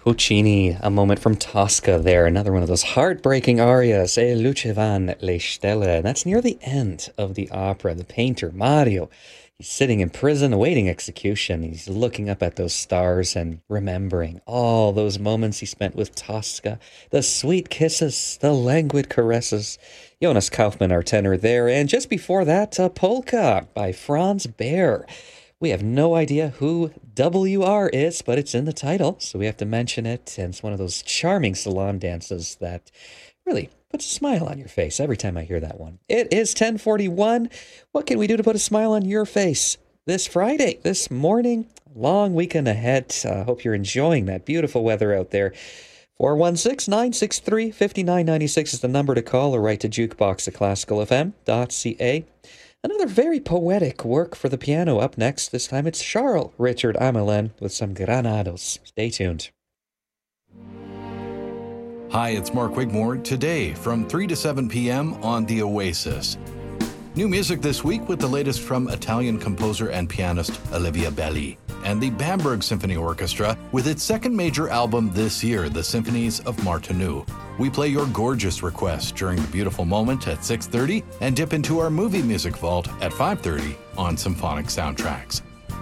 Puccini, a moment from Tosca there, another one of those heartbreaking arias, E lucevan le stelle. That's near the end of the opera. The painter, Mario, he's sitting in prison awaiting execution. He's looking up at those stars and remembering all those moments he spent with Tosca, the sweet kisses, the languid caresses. Jonas Kaufmann, our tenor there, and just before that, Polka by Franz Baer. We have no idea who WR is, but it's in the title, so we have to mention it. And it's one of those charming salon dances that really puts a smile on your face every time I hear that one. It is 10:41. What can we do to put a smile on your face this Friday, this morning? Long weekend ahead. Hope you're enjoying that beautiful weather out there. 416-963-5996 is the number to call, or write to jukebox at classicalfm.ca. Another very poetic work for the piano up next. This time it's Charles Richard Amelin with some Granados. Stay tuned. Hi, it's Mark Wigmore. Today from 3 to 7 p.m. on The Oasis. New music this week with the latest from Italian composer and pianist Olivia Belli and the Bamberg Symphony Orchestra with its second major album this year, The Symphonies of Martinu. We play your gorgeous requests during the beautiful moment at 6:30 and dip into our movie music vault at 5:30 on Symphonic Soundtracks.